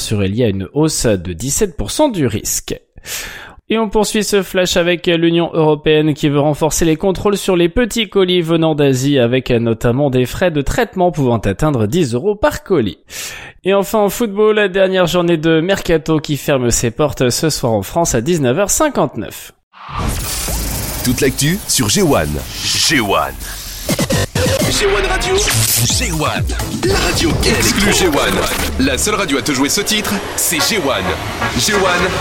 serait liée à une hausse de 17% du risque. Et on poursuit ce flash avec l'Union européenne qui veut renforcer les contrôles sur les petits colis venant d'Asie avec notamment des frais de traitement pouvant atteindre 10 € par colis. Et enfin en football, la dernière journée de Mercato qui ferme ses portes ce soir en France à 19h59. Toute l'actu sur G1. G1 Radio. G1, la radio exclue G1. La seule radio à te jouer ce titre, c'est G1. G1.